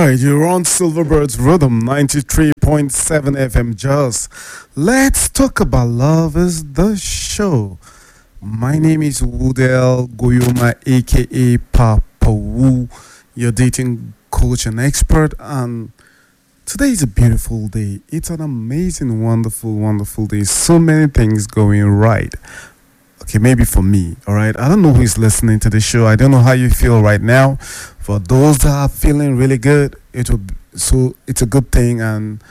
right, you're on Silverbird's Rhythm 93.7 FM. Just let's talk about love is the show. My name is Woodell Goyoma, aka Papa Woo, your dating coach and expert. And today is a beautiful day. It's an amazing, wonderful, wonderful day. So many things going right. Okay, maybe for me, all right? I don't know who is listening to the show. I don't know how you feel right now. For those that are feeling really good, it's a good thing, and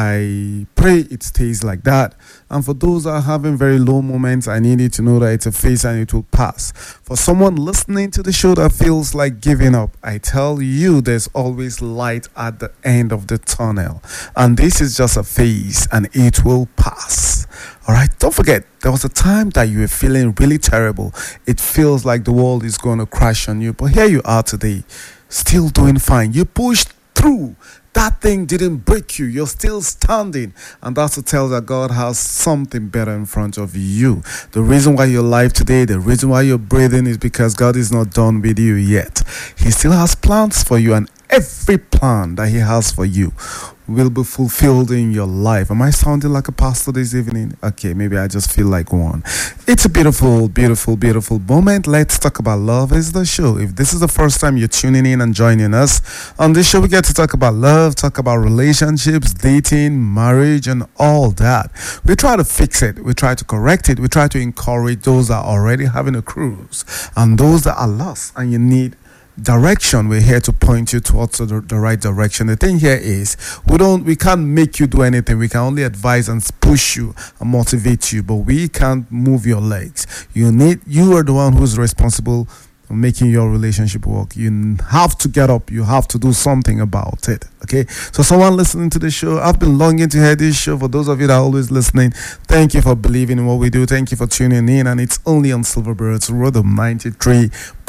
I pray it stays like that. And for those that are having very low moments, I need you to know that it's a phase and it will pass. For someone listening to the show that feels like giving up, I tell you there's always light at the end of the tunnel. And this is just a phase and it will pass. All right, don't forget, there was a time that you were feeling really terrible. It feels like the world is going to crash on you. But here you are today, still doing fine. You pushed through. That thing didn't break you. You're still standing. And that's to tell that God has something better in front of you. The reason why you're alive today, the reason why you're breathing is because God is not done with you yet. He still has plans for you, and every plan that He has for you will be fulfilled in your life. Am I sounding like a pastor this evening? Okay, maybe I just feel like one. It's a beautiful, beautiful, beautiful moment. Let's talk about love is the show. If this is the first time you're tuning in and joining us, on this show we get to talk about love, talk about relationships, dating, marriage, and all that. We try to fix it. We try to correct it. We try to encourage those that are already having a cruise and those that are lost and you need direction. We're here to point you towards the right direction. The thing here is we can't make you do anything. We can only advise and push you and motivate you, but we can't move your legs. You are the one who's responsible for making your relationship work. You have to get up. You have to do something about it. Okay, so someone listening to the show, I've been longing to hear this show. For those of you that are always listening, thank you for believing in what we do. Thank you for tuning in, and it's only on Silverbirds Rhythm 93.7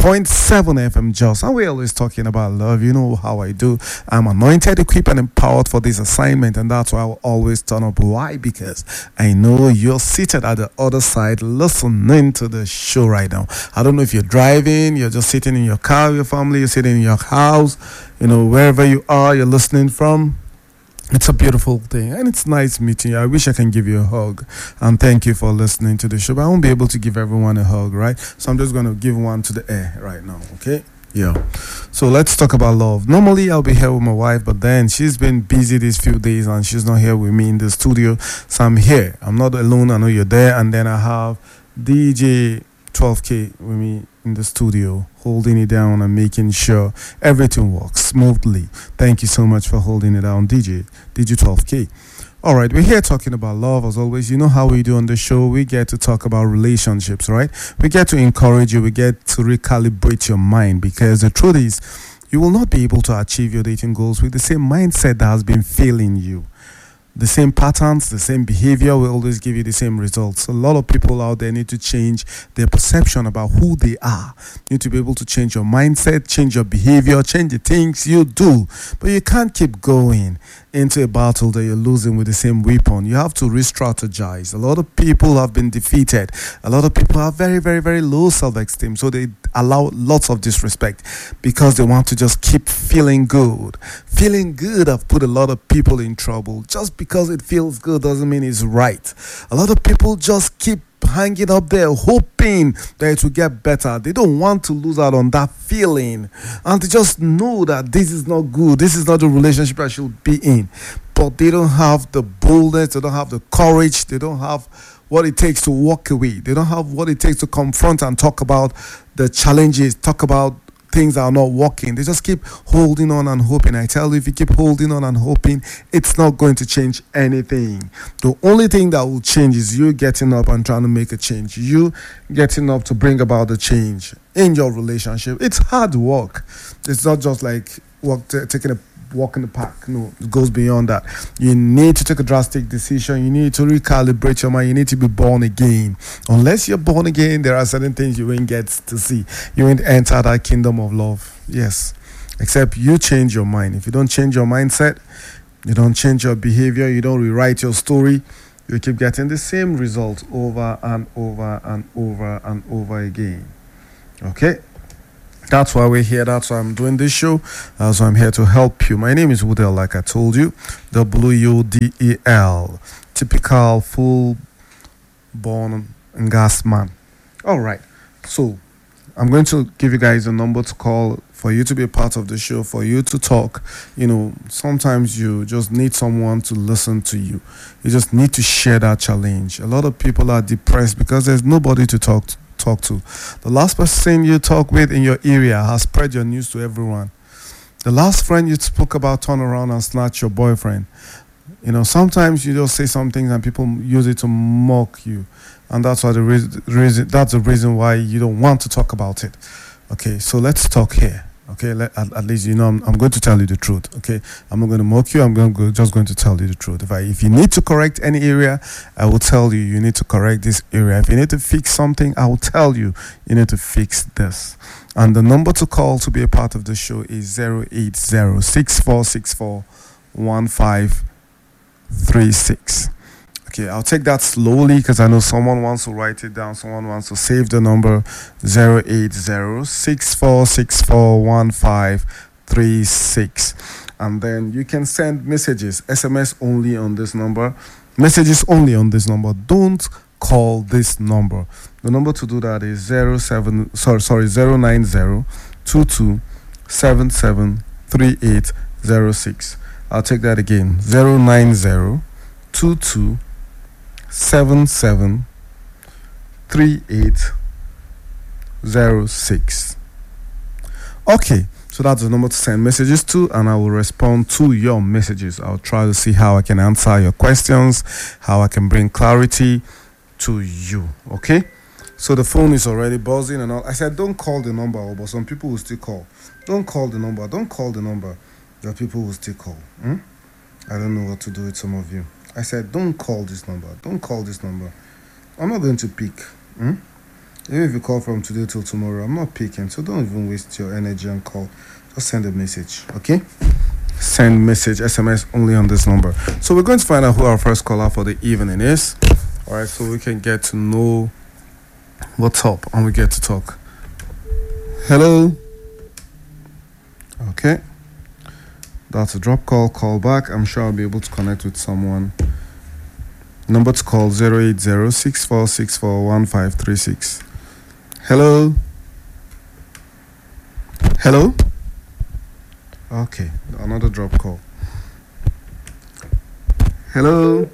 FM Just. And we're always talking about love. You know how I do. I'm anointed, equipped, and empowered for this assignment, and that's why I'll always turn up. Why? Because I know you're seated at the other side listening to the show right now. I don't know if you're driving, you're just sitting in your car with your family, you're sitting in your house, wherever you are, you're listening from. It's a beautiful thing, and it's nice meeting you. I wish I can give you a hug, and thank you for listening to the show, but I won't be able to give everyone a hug, right? So I'm just going to give one to the air right now, okay? Yeah. So let's talk about love. Normally, I'll be here with my wife, but then she's been busy these few days, and she's not here with me in the studio, so I'm here. I'm not alone. I know you're there, and then I have DJ 12K with me in the studio, holding it down and making sure everything works smoothly. Thank you so much for holding it down, DJ 12K. All right, we're here talking about love as always. You know how we do on the show. We get to talk about relationships, right? We get to encourage you. We get to recalibrate your mind, because the truth is, you will not be able to achieve your dating goals with the same mindset that has been failing you. The same patterns, the same behavior will always give you the same results. A lot of people out there need to change their perception about who they are. You need to be able to change your mindset, change your behavior, change the things you do. But you can't keep going into a battle that you're losing with the same weapon. You have to re-strategize. A lot of people have been defeated. A lot of people have very, very, very low self-esteem. So they allow lots of disrespect because they want to just keep feeling good. Feeling good have put a lot of people in trouble. Just because it feels good doesn't mean it's right. A lot of people just keep hanging up there hoping that it will get better. They don't want to lose out on that feeling, and they just know that this is not good. This is not the relationship I should be in. But they don't have the boldness, they don't have the courage, they don't have what it takes to walk away. They don't have what it takes to confront and talk about the challenges, talk about things that are not working. They just keep holding on and hoping. I tell you, if you keep holding on and hoping, it's not going to change anything. The only thing that will change is you getting up and trying to make a change. You getting up to bring about the change in your relationship. It's hard work. It's not just like taking a walk in the park. No, it goes beyond that. You need to take a drastic decision. You need to recalibrate your mind. You need to be born again. Unless you're born again, there are certain things you won't get to see. You won't enter that kingdom of love. Yes. Except you change your mind. If you don't change your mindset, you don't change your behavior, you don't rewrite your story, you keep getting the same result over and over and over and over again. Okay? That's why we're here. That's why I'm doing this show. So I'm here to help you. My name is Woodell, like I told you. Wudel. Typical full born gas man. All right. So I'm going to give you guys a number to call for you to be a part of the show, for you to talk. Sometimes you just need someone to listen to you. You just need to share that challenge. A lot of people are depressed because there's nobody to talk to. The last person you talk with in your area has spread your news to everyone. The last friend you spoke about turned around and snatched your boyfriend. Sometimes you just say some things and people use it to mock you. And that's why that's the reason why you don't want to talk about it. Okay, so let's talk here. Okay, at least I'm going to tell you the truth. Okay, I'm not going to mock you. Just going to tell you the truth. If you need to correct any area, I will tell you need to correct this area. If you need to fix something, I will tell you need to fix this. And the number to call to be a part of the show is 080-6464-1536. Okay, I'll take that slowly because I know someone wants to write it down. Someone wants to save the number 080-6464-1536. And then you can send messages, SMS only on this number. Messages only on this number. Don't call this number. The number to do that is 090-2277-3806. I'll take that again. 090-2277-3806. Okay, so that's the number to send messages to, and I will respond to your messages. I'll try to see how I can answer your questions, how I can bring clarity to you. Okay, so the phone is already buzzing and all. I said don't call the number, but some people will still call. Don't call the number. The people will still call. I don't know what to do with some of you. I said don't call this number. I'm not going to pick. Even if you call from today till tomorrow, I'm not picking. So don't even waste your energy and call. Just send a message. Okay, send message, SMS only on this number. So we're going to find out who our first caller for the evening is. All right, so we can get to know what's up and we get to talk. Hello. Okay, that's a drop call. Call back. I'm sure I'll be able to connect with someone. Number to call 080-6464-1536. Hello. Okay, another drop call. Hello.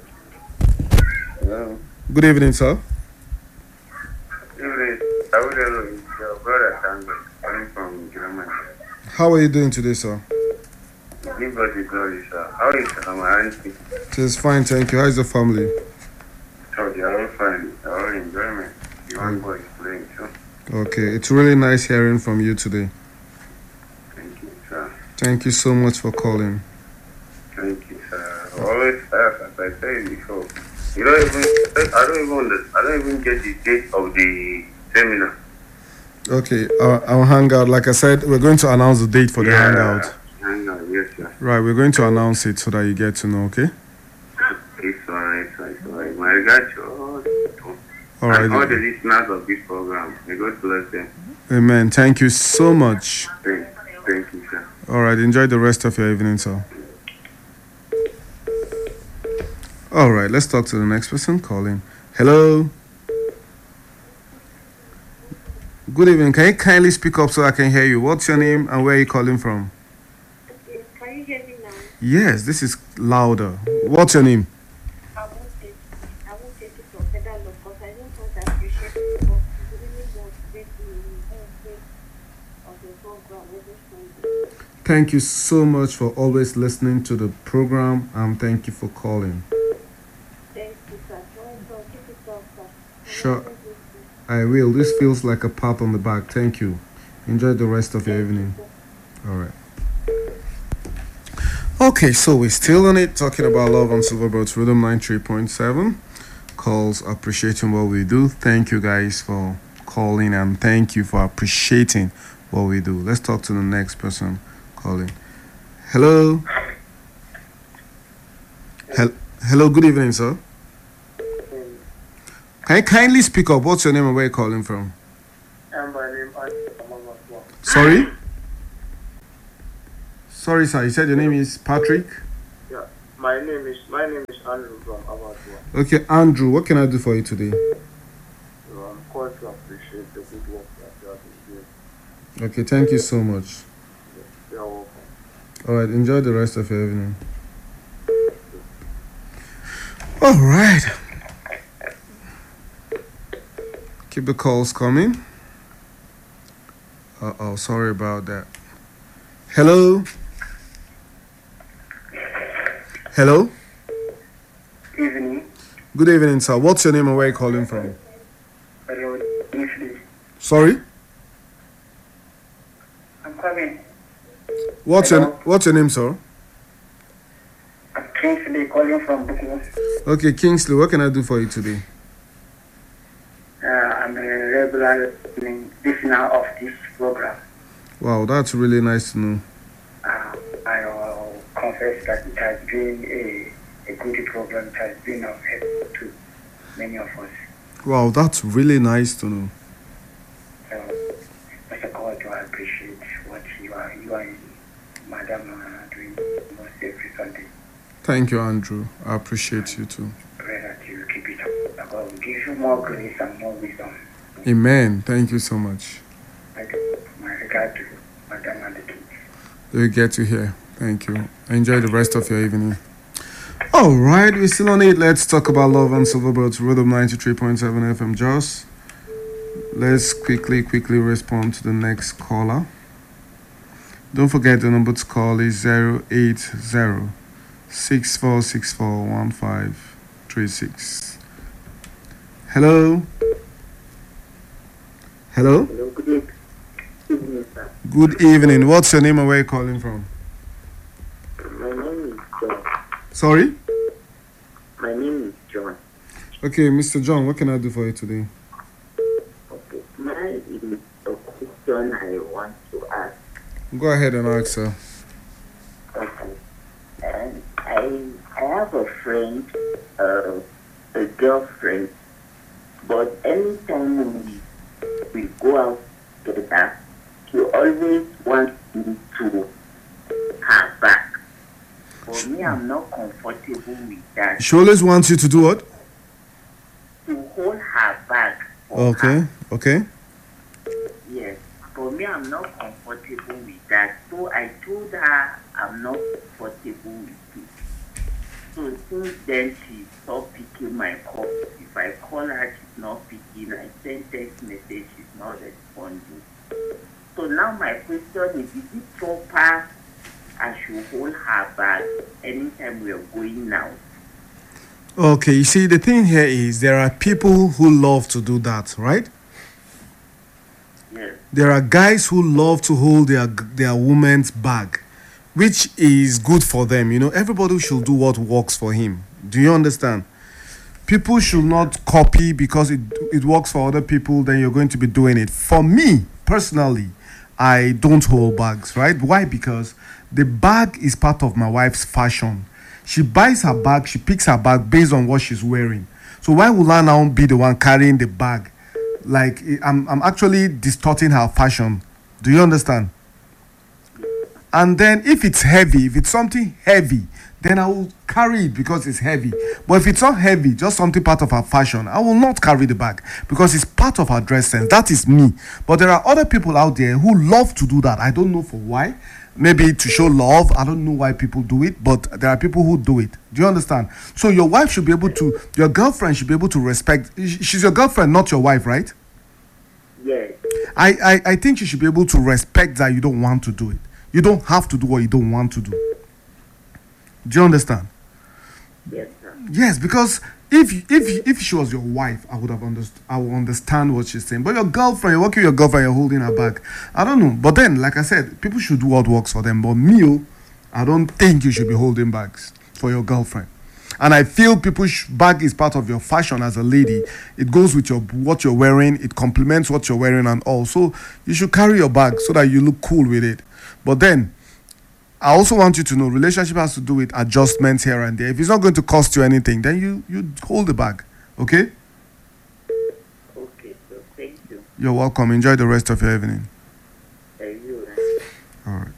Good evening, sir. Good evening. I would your brother calling from Germany. How are you doing today, sir? Give God the glory, sir. How is my auntie? It is fine, thank you. How is the family? So they are all fine. They are all in Germany. The one boy is playing too. Okay, it's really nice hearing from you today. Thank you, sir. Thank you so much for calling. Thank you, sir. Always ask, as I said before. I don't even get the date of the seminar. Okay, I'll hang out. Like I said, we're going to announce the date for the hangout. Hangout, yes, sir. Right, we're going to announce it so that you get to know, okay? It's alright. My regards to all the listeners of this program. May God bless them. Amen. Thank you so much. Thank you, sir. All right, enjoy the rest of your evening, sir. All right, let's talk to the next person calling. Hello. Good evening. Can you kindly speak up so I can hear you? What's your name and where are you calling from? Can you hear me now? Yes, this is louder. What's your name? I won't take it from further love because I don't want to appreciate it, but it's really motivating me of the program every Sunday. Thank you so much for always listening to the program and thank you for calling. Thank you, sir. Keep it up, sir. Sure, I will. This feels like a pat on the back. Thank you. Enjoy the rest of your evening. All right. Okay, so we're still on it, talking about love on Silverbirds Rhythm 93.7. Calls appreciating what we do. Thank you guys for calling and thank you for appreciating what we do. Let's talk to the next person calling. Hello. Hello, good evening, sir. Can you kindly speak up? What's your name and where are you calling from? My name is Sorry? Sorry, sir. You said your name is Patrick? Yeah, my name is Andrew from Abattoir. Okay, Andrew, what can I do for you today? So I'm called to appreciate the good work that you have been doing. Okay, thank you so much. You're welcome. All right, enjoy the rest of your evening. All right. Keep the calls coming. Uh-oh, sorry about that. Hello? Hello? Evening. Good evening, sir. What's your name and where are you calling from? Hello, Kingsley. Sorry? I'm coming. What's your name, sir? I'm Kingsley calling from Buku. Okay, Kingsley, what can I do for you today? I'm a regular listener of this program. Wow, that's really nice to know. I confess that it has been a good program. It has been of help to many of us. Wow, that's really nice to know. So, Mr. God, I appreciate what you and Madam are doing almost every Sunday. Thank you, Andrew. I appreciate you too. Pray that you keep it up. God will give you more grace and more wisdom. Amen. Thank you so much. I do my regard to Madam and the kids. You get to hear. Thank you. Enjoy the rest of your evening. All right, we're still on it. Let's talk about love and Silverbirds Rhythm 93.7 FM Jos. Let's quickly respond to the next caller. Don't forget the number to call is 080-6464-1536. Hello? Hello? Hello, good evening, sir. Good evening. What's your name and where are you calling from? My name is John. Sorry? My name is John. Okay, Mr. John, what can I do for you today? Okay, mine is a question I want to ask. Go ahead and ask, sir. Okay, and I have a friend, a girlfriend, but anytime we go out together, she always wants me to her back. For me, I'm not comfortable with that. She always wants you to do what? To hold her back. Okay, okay. Yes. For me, I'm not comfortable with that. So I told her I'm not comfortable with it. So since then, she stopped picking my call. If I call her, she's not picking. I send text message, she's not responding. So now my question is it proper I should hold her back anytime we are going out? Okay, you see, the thing here is there are people who love to do that, right? Yes. There are guys who love to hold their woman's bag, which is good for them. You know, everybody should do what works for him. Do you understand? People should not copy because it works for other people, then you're going to be doing it. For me, personally, I don't hold bags, right? Why? Because the bag is part of my wife's fashion. She buys her bag, she picks her bag based on what she's wearing. So why would I now be the one carrying the bag? Like, I'm actually distorting her fashion. Do you understand? And then if it's heavy, if it's something heavy, then I will carry it because it's heavy. But if it's not heavy, just something part of her fashion, I will not carry the bag because it's part of her dress sense. That is me. But there are other people out there who love to do that. I don't know for why. Maybe to show love. I don't know why people do it, but there are people who do it. Do you understand? So your wife should be able to, your girlfriend should be able to respect. She's your girlfriend, not your wife, right? Yes. I think you should be able to respect that you don't want to do it. You don't have to do what you don't want to do. Do you understand? Yes, sir. Yes, because if she was your wife, I would understand what she's saying. But your girlfriend, you're working with your girlfriend, you're holding her back. I don't know. But then, like I said, people should do what works for them. But me, I don't think you should be holding bags for your girlfriend. And I feel bag is part of your fashion as a lady. It goes with what you're wearing. It complements what you're wearing and all. So you should carry your bag so that you look cool with it. But then, I also want you to know, relationship has to do with adjustments here and there. If it's not going to cost you anything, then you hold the bag. Okay? Okay, so thank you. You're welcome. Enjoy the rest of your evening. Thank All right.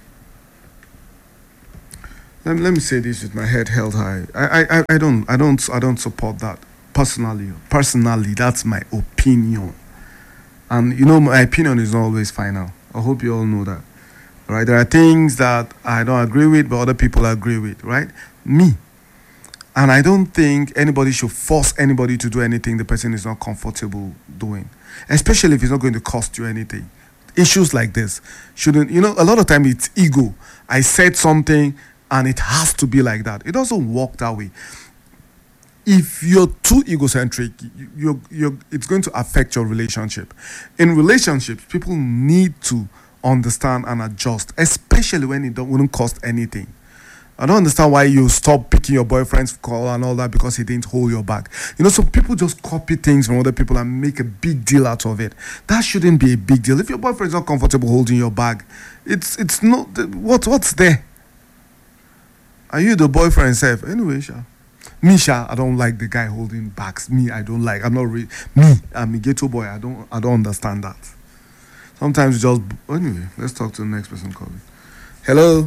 Let me say this with my head held high. I don't support that personally. Personally, that's my opinion. And my opinion is not always final. I hope you all know that. Right? There are things that I don't agree with, but other people agree with. Right? Me. And I don't think anybody should force anybody to do anything the person is not comfortable doing, especially if it's not going to cost you anything. Issues like this shouldn't, a lot of time it's ego. I said something and it has to be like that. It doesn't work that way. If you're too egocentric, it's going to affect your relationship. In relationships, people need to understand and adjust, especially when it wouldn't cost anything. I don't understand why you stop picking your boyfriend's call and all that because he didn't hold your bag. So people just copy things from other people and make a big deal out of it. That shouldn't be a big deal. If your boyfriend's not comfortable holding your bag, it's not what's there. Are you the boyfriend self? Anyway, Sha. Me, Sha, I don't like the guy holding bags. Me, I don't like. I'm not me. I'm a ghetto boy. I don't understand that. Sometimes you just anyway. Let's talk to the next person calling. Hello.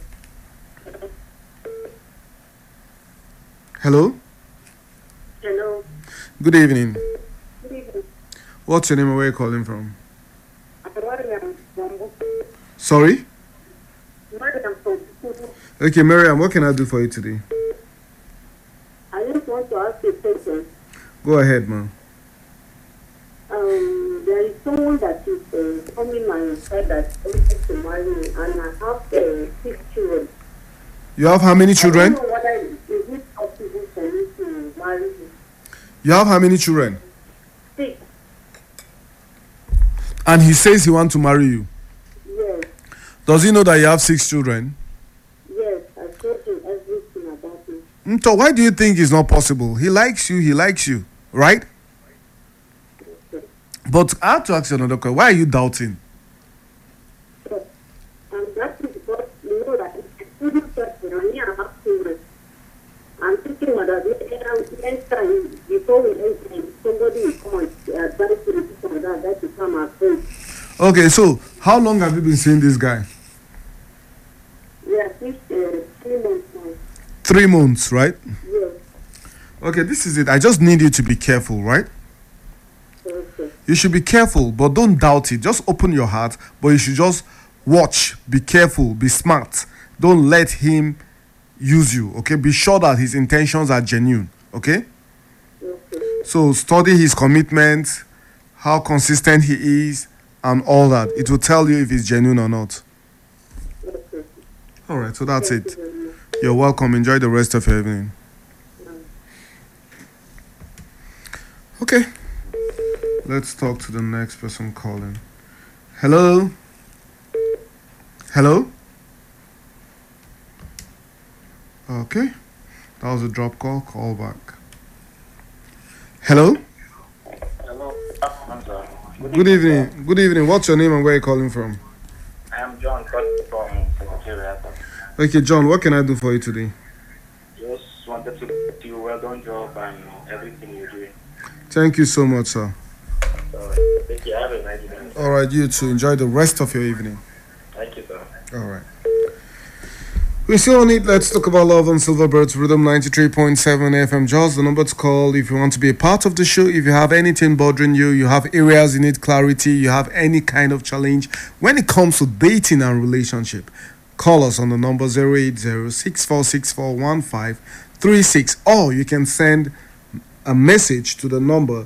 Hello? Hello. Good evening. Good evening. What's your name and where are you calling from? Mariam from Sorry? Mariam from Okay, Miriam, what can I do for you today? I just want to ask you a question. Go ahead, man. There is someone that is coming my side that wants to marry me, and I have 6 children. You have how many children? I don't know whether it is possible for me to marry him. You have how many children? 6. And he says he wants to marry you. Yes. Does he know that you have 6 children? Yes, I told him everything about me. So why do you think it's not possible? He likes you, right? Okay. But I have to ask you another question. Why are you doubting? So, and that is because you know that it's a good person, and me, I have children. I'm thinking that next time, before we enter, somebody will come and advise me to come that become our friend. Okay, so how long have you been seeing this guy? We are 3 months now. 3 months, right? Yes. Okay, this is it. I just need you to be careful, right? Okay. You should be careful, but don't doubt it. Just open your heart, but you should just watch, be careful, be smart. Don't let him use you, okay? Be sure that his intentions are genuine, okay? Okay. So study his commitment, how consistent he is, and all that. It will tell you if he's genuine or not. Okay. All right, so that's Thank it. you very much. You're welcome. Enjoy the rest of your evening. Okay. Let's talk to the next person calling. Hello? Hello? Okay. That was a drop call. Call back. Hello? Hello, sir. Good evening. Good evening. What's your name and where are you calling from? I am John calling from Nigeria. Okay, John, what can I do for you today? Just wanted to do you well done job and everything you do. Thank you so much, sir. Thank you. Have a nice evening. All right, you too. Enjoy the rest of your evening. Thank you, sir. All right. We still on it. Let's talk about love on Silverbirds Rhythm 93.7 FM. Just the number to call if you want to be a part of the show. If you have anything bothering you, you have areas you need clarity, you have any kind of challenge when it comes to dating and relationship, call us on the number 080-6464-1536, or you can send a message to the number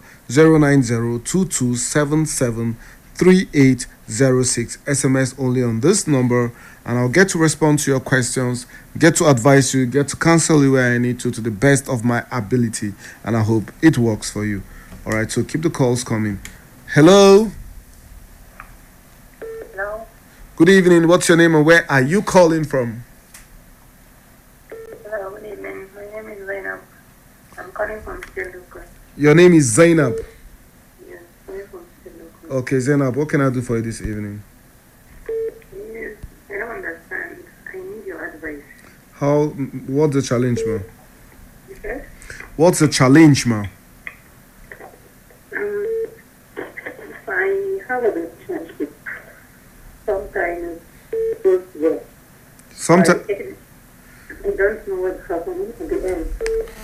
090-2277-3806. SMS only on this number, and I'll get to respond to your questions, get to advise you, get to counsel you where I need to the best of my ability, and I hope it works for you. All right, so keep the calls coming. Hello? Hello. Good evening. What's your name and where are you calling from? Hello, good evening. My name is Zainab. I'm calling from Steluka. Your name is Zainab. Yes, calling from Steluka. Okay, Zainab, what can I do for you this evening? Yes, I don't understand. I need your advice. What's the challenge, ma? Yes? What's the challenge, ma? If I have a relationship, sometimes Sometimes I don't know what happened at the end.